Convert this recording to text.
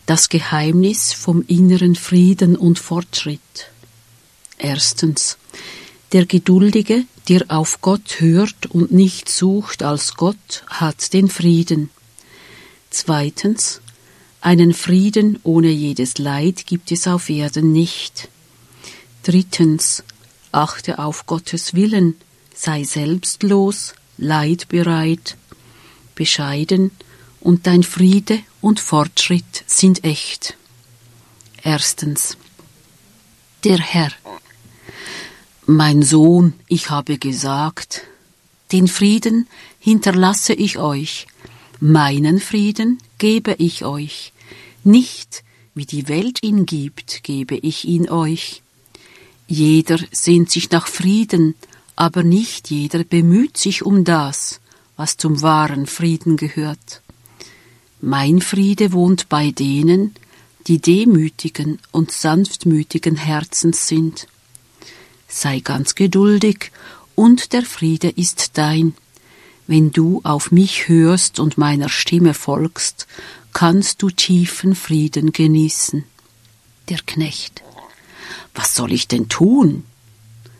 Das Geheimnis vom inneren Frieden und Fortschritt. 1. Der Geduldige, der auf Gott hört und nicht sucht als Gott, hat den Frieden. 2. Einen Frieden ohne jedes Leid gibt es auf Erden nicht. 3. Achte auf Gottes Willen, sei selbstlos, leidbereit, bescheiden, und dein Friede und Fortschritt sind echt. 1. Der Herr. Mein Sohn, ich habe gesagt, den Frieden hinterlasse ich euch, meinen Frieden gebe ich euch, nicht wie die Welt ihn gibt, gebe ich ihn euch. Jeder sehnt sich nach Frieden, aber nicht jeder bemüht sich um das, was zum wahren Frieden gehört. Mein Friede wohnt bei denen, die demütigen und sanftmütigen Herzens sind. Sei ganz geduldig, und der Friede ist dein. Wenn du auf mich hörst und meiner Stimme folgst, kannst du tiefen Frieden genießen. Der Knecht. Was soll ich denn tun?